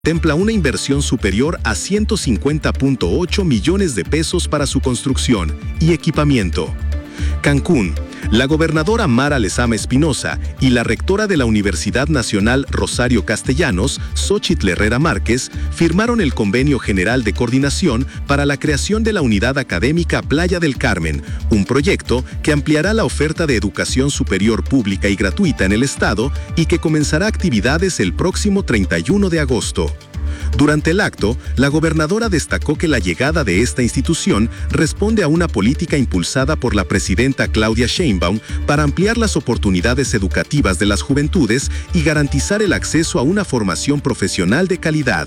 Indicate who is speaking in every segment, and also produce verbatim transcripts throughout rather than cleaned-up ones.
Speaker 1: contempla una inversión superior a ciento cincuenta punto ocho millones de pesos para su construcción y equipamiento. Cancún. La gobernadora Mara Lezama Espinosa y la rectora de la Universidad Nacional Rosario Castellanos, Xóchitl Herrera Márquez, firmaron el Convenio General de Coordinación para la creación de la Unidad Académica Playa del Carmen, un proyecto que ampliará la oferta de educación superior pública y gratuita en el estado y que comenzará actividades el próximo treinta y uno de agosto. Durante el acto, la gobernadora destacó que la llegada de esta institución responde a una política impulsada por la presidenta Claudia Sheinbaum para ampliar las oportunidades educativas de las juventudes y garantizar el acceso a una formación profesional de calidad.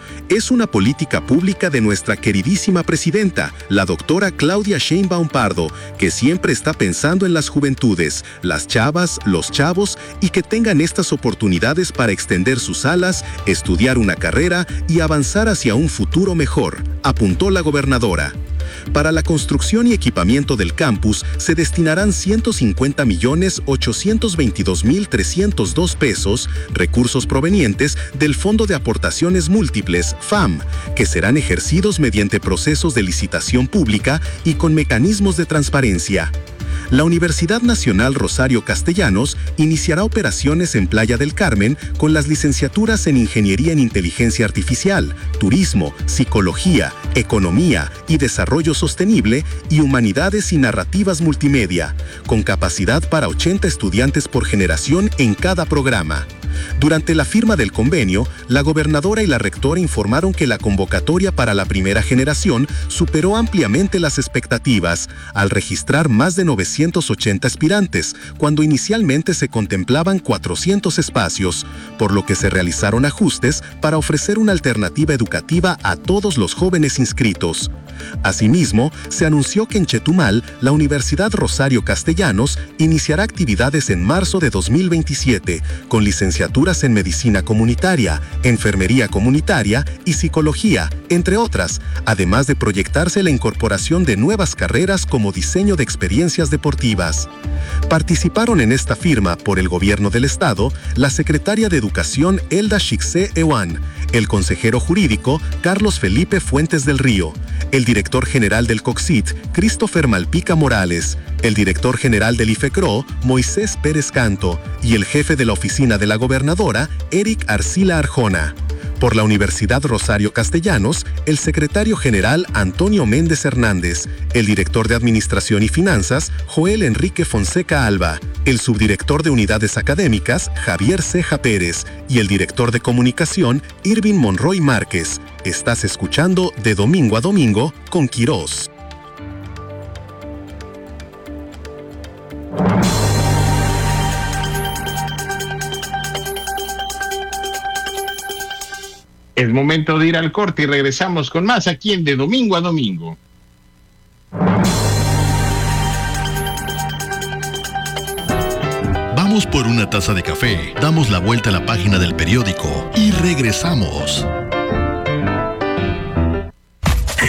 Speaker 1: Es una política pública de nuestra queridísima presidenta, la doctora Claudia Sheinbaum Pardo, que siempre está pensando en las juventudes, las chavas, los chavos y que tengan estas oportunidades para extender sus alas, estudiar una carrera y avanzar hacia un futuro mejor, apuntó la gobernadora. Para la construcción y equipamiento del campus se destinarán ciento cincuenta millones ochocientos veintidós mil trescientos dos pesos, recursos provenientes del Fondo de Aportaciones Múltiples, F A M, que serán ejercidos mediante procesos de licitación pública y con mecanismos de transparencia. La Universidad Nacional Rosario Castellanos iniciará operaciones en Playa del Carmen con las licenciaturas en Ingeniería en Inteligencia Artificial, Turismo, Psicología, Economía y Desarrollo Sostenible y Humanidades y Narrativas Multimedia, con capacidad para ochenta estudiantes por generación en cada programa. Durante la firma del convenio, la gobernadora y la rectora informaron que la convocatoria para la primera generación superó ampliamente las expectativas, al registrar más de novecientos ochenta aspirantes, cuando inicialmente se contemplaban cuatrocientos espacios, por lo que se realizaron ajustes para ofrecer una alternativa educativa a todos los jóvenes inscritos. Asimismo, se anunció que en Chetumal, la Universidad Rosario Castellanos iniciará actividades en marzo de dos mil veintisiete, con licenciaturas en Medicina Comunitaria, Enfermería Comunitaria y Psicología, entre otras, además de proyectarse la incorporación de nuevas carreras como diseño de experiencias deportivas. Participaron en esta firma por el Gobierno del Estado la secretaria de Educación Elda Shixé Ewan, el consejero jurídico Carlos Felipe Fuentes del Río, el director general del COCCIT, Christopher Malpica Morales, el director general del IFECRO, Moisés Pérez Canto, y el jefe de la oficina de la gobernadora, Eric Arcila Arjona. Por la Universidad Rosario Castellanos, el secretario general Antonio Méndez Hernández, el director de Administración y Finanzas, Joel Enrique Fonseca Alba, el subdirector de Unidades Académicas, Javier Ceja Pérez, y el director de Comunicación, Irving Monroy Márquez. Estás escuchando De Domingo a Domingo con Quirós.
Speaker 2: Es momento de ir al corte y regresamos con más aquí en De Domingo a Domingo.
Speaker 3: Vamos por una taza de café, damos la vuelta a la página del periódico y regresamos.